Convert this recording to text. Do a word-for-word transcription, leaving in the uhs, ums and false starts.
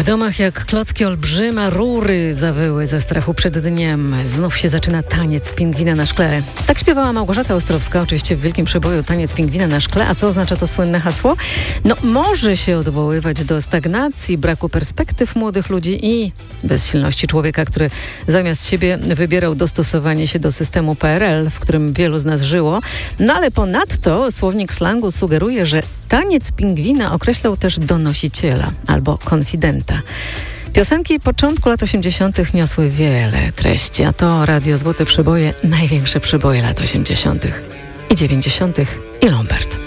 domach jak klocki olbrzyma, rury zawyły ze strachu przed dniem. Znów się zaczyna taniec pingwina na szkle. Tak śpiewała Małgorzata Ostrowska, oczywiście w wielkim przeboju Taniec pingwina na szkle. A co oznacza to słynne hasło? No, może się odwoływać do stagnacji, braku perspektyw młodych ludzi i bezsilności człowieka, który zamiast siebie wybierał dostosowanie się do systemu P R L, w którym wielu z nas żyło. No ale ponadto słownik slangu sugeruje, że taniec pingwina określał też donosiciela albo konfidenta. Piosenki początku lat osiemdziesiątych niosły wiele treści, a to Radio Złote Przeboje, największe przeboje lat osiemdziesiątych i dziewięćdziesiątych i Lombard.